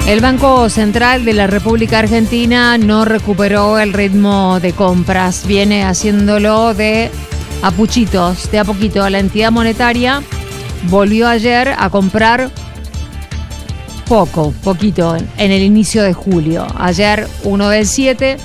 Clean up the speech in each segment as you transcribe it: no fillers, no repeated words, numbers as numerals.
El Banco Central de la República Argentina no recuperó el ritmo de compras, viene haciéndolo de a puchitos, de a poquito. La entidad monetaria volvió ayer a comprar poquito, en el inicio de julio. Ayer, 1 del 7,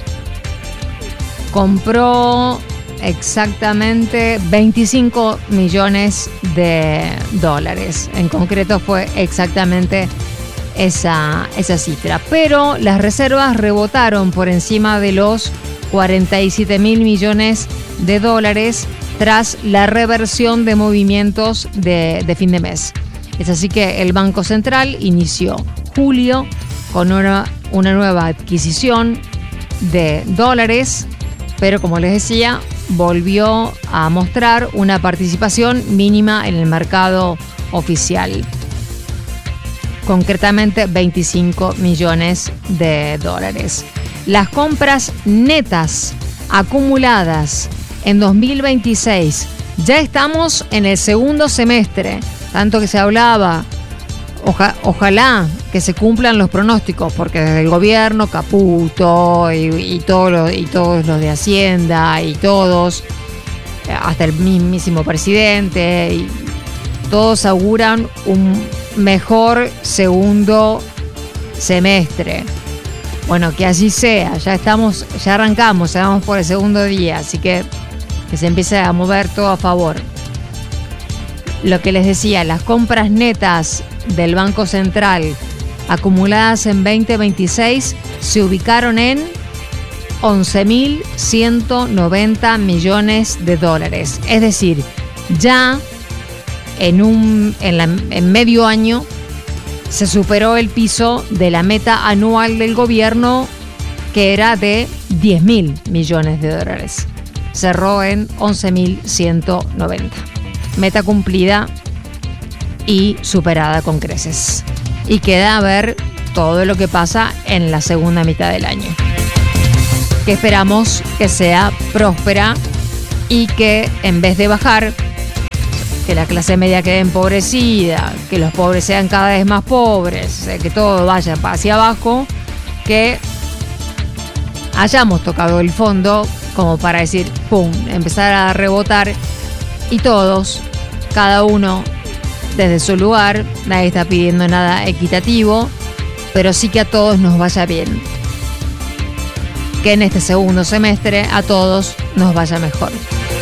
compró exactamente 25 millones de dólares. En concreto fue exactamente esa cifra. Pero las reservas rebotaron por encima de los 47 mil millones de dólares tras la reversión de movimientos de fin de mes. Es así que el Banco Central inició julio con una nueva adquisición de dólares, pero como les decía, volvió a mostrar una participación mínima en el mercado oficial. Concretamente 25 millones de dólares. Las compras netas acumuladas en 2026, ya estamos en el segundo semestre, tanto que se hablaba, ojalá que se cumplan los pronósticos, porque desde el gobierno, Caputo y todos los de Hacienda y todos, hasta el mismísimo presidente, y todos auguran un mejor segundo semestre. Bueno, que así sea, ya arrancamos, ya vamos por el segundo día, así que se empiece a mover todo a favor. Lo que les decía, las compras netas del Banco Central acumuladas en 2026 se ubicaron en 11.190 millones de dólares. Es decir, ya en medio año se superó el piso de la meta anual del gobierno, que era de 10.000 millones de dólares. Cerró en 11.190. Meta cumplida y superada con creces. Y queda a ver todo lo que pasa en la segunda mitad del año, que esperamos que sea próspera y que en vez de bajar, que la clase media quede empobrecida, que los pobres sean cada vez más pobres, que todo vaya hacia abajo, que hayamos tocado el fondo como para decir, ¡pum!, empezar a rebotar y todos, cada uno desde su lugar, nadie está pidiendo nada equitativo, pero sí que a todos nos vaya bien. Que en este segundo semestre a todos nos vaya mejor.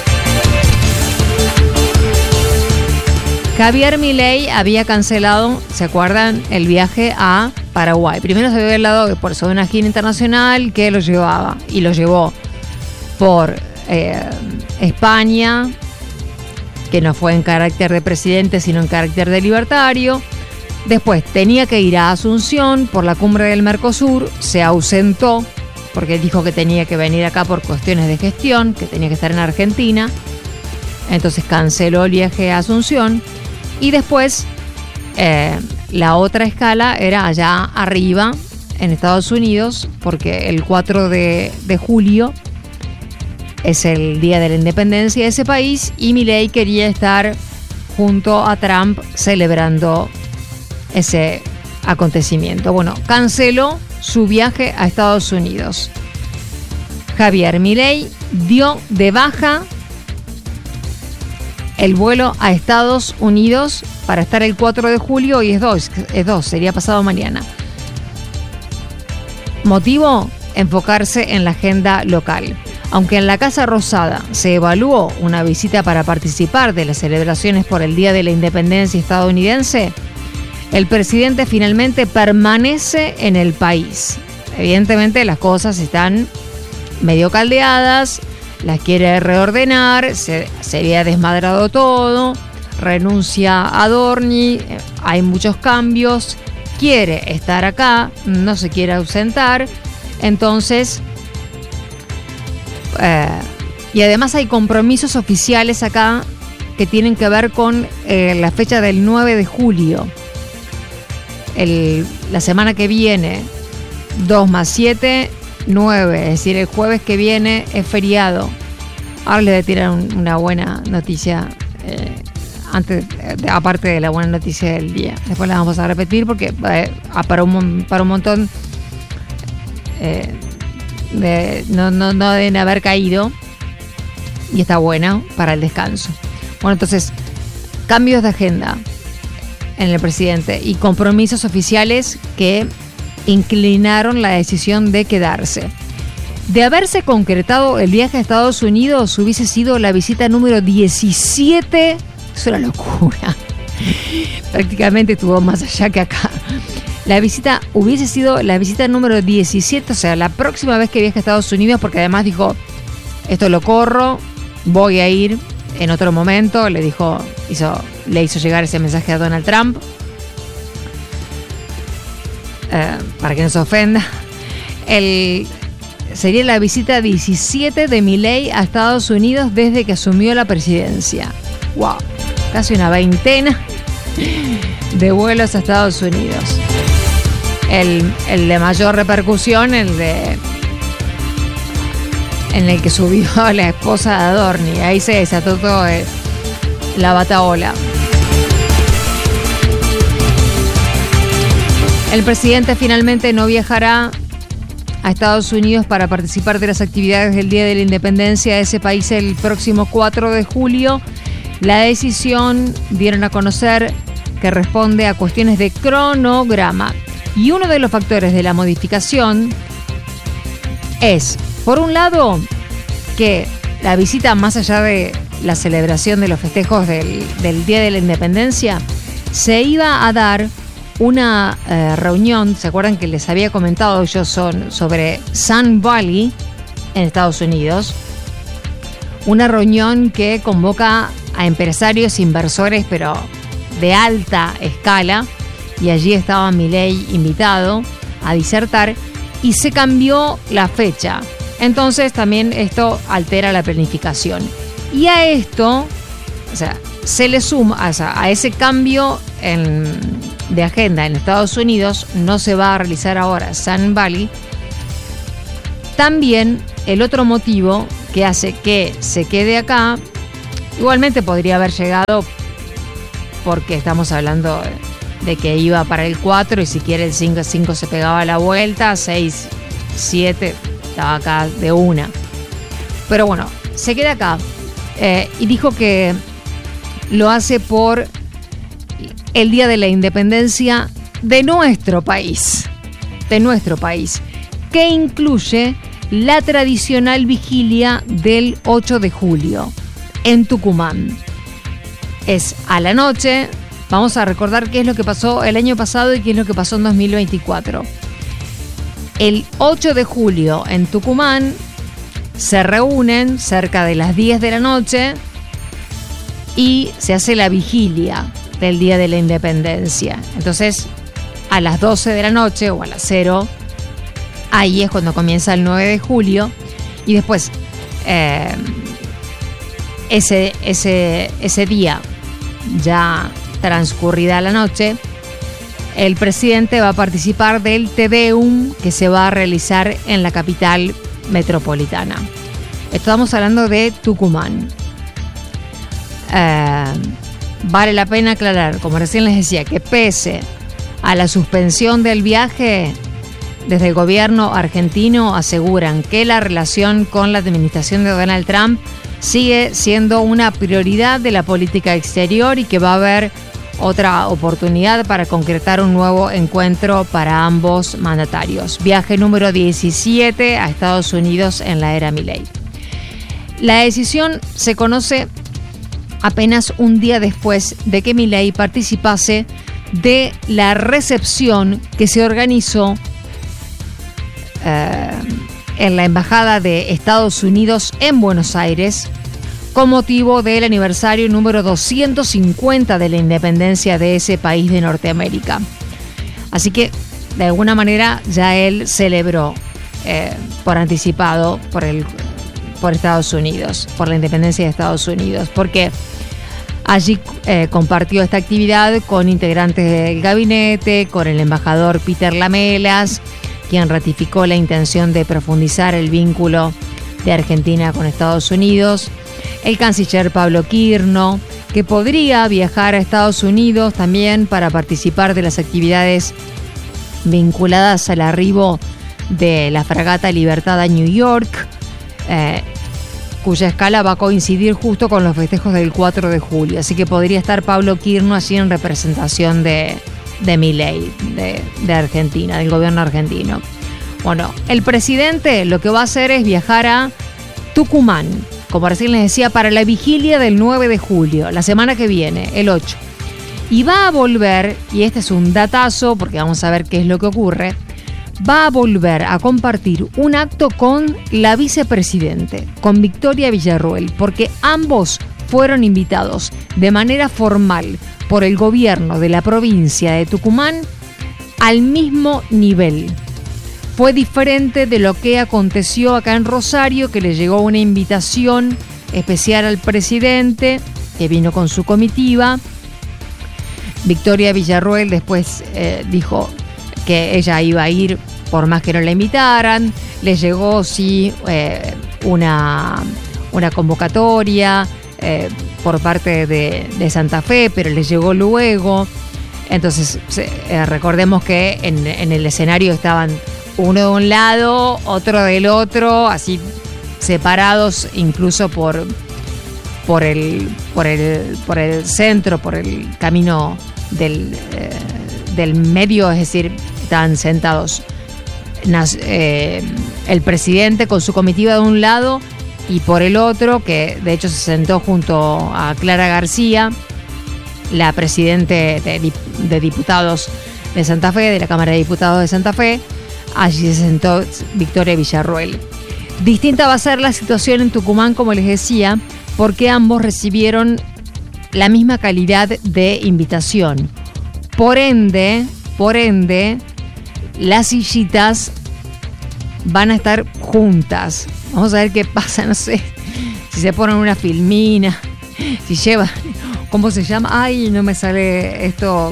Javier Milei había cancelado, ¿se acuerdan?, el viaje a Paraguay. Primero se había hablado por eso de una gira internacional que lo llevaba, y lo llevó por España, que no fue en carácter de presidente, sino en carácter de libertario. Después tenía que ir a Asunción por la cumbre del Mercosur, se ausentó porque dijo que tenía que venir acá por cuestiones de gestión, que tenía que estar en Argentina. Entonces canceló el viaje a Asunción. Y después la otra escala era allá arriba, en Estados Unidos, porque el 4 de julio es el día de la independencia de ese país y Milei quería estar junto a Trump celebrando ese acontecimiento. Bueno, canceló su viaje a Estados Unidos. Javier Milei dio de baja el vuelo a Estados Unidos para estar el 4 de julio y es 2, sería pasado mañana. Motivo, enfocarse en la agenda local. Aunque en la Casa Rosada se evaluó una visita para participar de las celebraciones por el Día de la Independencia estadounidense, el presidente finalmente permanece en el país. Evidentemente las cosas están medio caldeadas, las quiere reordenar, se había desmadrado todo, renuncia a Dorni, hay muchos cambios, quiere estar acá, no se quiere ausentar, entonces... y además hay compromisos oficiales acá que tienen que ver con la fecha del 9 de julio. La semana que viene, 2 más 7, 9, es decir, el jueves que viene es feriado. Ahora les voy a tirar una buena noticia aparte de la buena noticia del día. Después la vamos a repetir porque para un montón no deben haber caído y está buena para el descanso. Bueno, entonces, cambios de agenda en el presidente y compromisos oficiales que inclinaron la decisión de quedarse. De haberse concretado el viaje a Estados Unidos, hubiese sido la visita número 17. Es una locura. Prácticamente estuvo más allá que acá. La visita hubiese sido la visita número 17, o sea, la próxima vez que viaje a Estados Unidos, porque además dijo, esto lo corro, voy a ir en otro momento. Le hizo llegar ese mensaje a Donald Trump. Para que no se ofenda. Sería la visita 17 de Milei a Estados Unidos desde que asumió la presidencia. ¡Wow! Casi una veintena de vuelos a Estados Unidos. El de mayor repercusión, en el que subió a la esposa de Adorni. Ahí se desató todo la batahola. El presidente finalmente no viajará a Estados Unidos para participar de las actividades del Día de la Independencia de ese país el próximo 4 de julio. La decisión dieron a conocer que responde a cuestiones de cronograma. Y uno de los factores de la modificación es, por un lado, que la visita, más allá de la celebración de los festejos del Día de la Independencia, se iba a dar una reunión. ¿Se acuerdan que les había comentado yo sobre Sun Valley en Estados Unidos? Una reunión que convoca a empresarios, inversores, pero de alta escala, y allí estaba Milei invitado a disertar y se cambió la fecha. Entonces también esto altera la planificación. Y a esto, o sea, se le suma, o sea, a ese cambio de agenda en Estados Unidos, no se va a realizar ahora Sun Valley. También el otro motivo que hace que se quede acá, igualmente podría haber llegado porque estamos hablando de que iba para el 4 y si quiere el 5 se pegaba la vuelta, 6, 7 estaba acá de una. Pero bueno, se queda acá y dijo que lo hace por el Día de la Independencia de nuestro país, que incluye la tradicional vigilia del 8 de julio en Tucumán. Es a la noche. Vamos a recordar qué es lo que pasó el año pasado y qué es lo que pasó en 2024. El 8 de julio en Tucumán se reúnen cerca de las 10 de la noche y se hace la vigilia del Día de la Independencia. Entonces, a las 12 de la noche o a las 0, ahí es cuando comienza el 9 de julio. Y después, ese día, ya transcurrida la noche, el presidente va a participar del Te Deum que se va a realizar en la capital metropolitana. Estamos hablando de Tucumán. Vale la pena aclarar, como recién les decía, que pese a la suspensión del viaje, desde el gobierno argentino aseguran que la relación con la administración de Donald Trump sigue siendo una prioridad de la política exterior y que va a haber otra oportunidad para concretar un nuevo encuentro para ambos mandatarios. Viaje número 17 a Estados Unidos en la era Milei. La decisión se conoce apenas un día después de que Milei participase de la recepción que se organizó en la Embajada de Estados Unidos en Buenos Aires con motivo del aniversario número 250 de la independencia de ese país de Norteamérica. Así que, de alguna manera, ya él celebró por anticipado por Estados Unidos, por la independencia de Estados Unidos, porque allí compartió esta actividad con integrantes del gabinete, con el embajador Peter Lamelas, quien ratificó la intención de profundizar el vínculo de Argentina con Estados Unidos, el canciller Pablo Quirno, que podría viajar a Estados Unidos también para participar de las actividades vinculadas al arribo de la fragata Libertad a New York, cuya escala va a coincidir justo con los festejos del 4 de julio. Así que podría estar Pablo Quirno allí en representación de Milei, de Argentina, del gobierno argentino. Bueno, el presidente lo que va a hacer es viajar a Tucumán, como recién les decía, para la vigilia del 9 de julio, la semana que viene, el 8. Y va a volver, y este es un datazo porque vamos a ver qué es lo que ocurre, va a volver a compartir un acto con la vicepresidente, con Victoria Villarroel, porque ambos fueron invitados de manera formal por el gobierno de la provincia de Tucumán al mismo nivel. Fue diferente de lo que aconteció acá en Rosario, que le llegó una invitación especial al presidente, que vino con su comitiva. Victoria Villarroel después dijo que ella iba a ir por más que no la invitaran. Le llegó, sí, una convocatoria por parte de Santa Fe, pero le llegó luego. Entonces, recordemos que en el escenario estaban uno de un lado, otro del otro, así separados incluso por el centro, por el camino del medio, es decir, estaban sentados el presidente con su comitiva de un lado y por el otro, que de hecho se sentó junto a Clara García, la presidente de diputados de Santa Fe, de la Cámara de Diputados de Santa Fe. Allí se sentó Victoria Villarroel. Distinta va a ser la situación en Tucumán, como les decía, porque ambos recibieron la misma calidad de invitación. Por ende, las sillitas van a estar juntas. Vamos a ver qué pasa, no sé, si se ponen una filmina, si llevan, ¿cómo se llama? Ay, no me sale esto,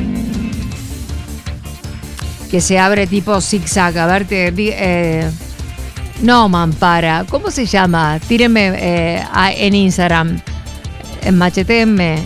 que se abre tipo zigzag. A ver, no, mampara, ¿cómo se llama? Tírenme en Instagram, machetenme.